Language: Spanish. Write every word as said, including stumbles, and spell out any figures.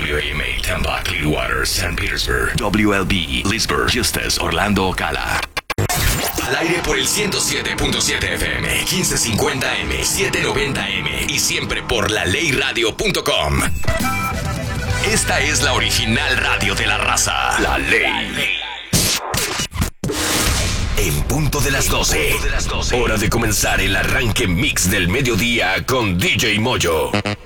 W A M A, Tampa, Clearwater, Saint Petersburg. W L B, Leesburg, Eustis, Orlando, Ocala. Al aire por el ciento siete punto siete F M, quince cincuenta M, setecientos noventa M y siempre por la ley radio punto com. Esta es la original radio de la raza. La Ley. En punto de las doce. Hora de comenzar el arranque mix del mediodía con D J Moyo.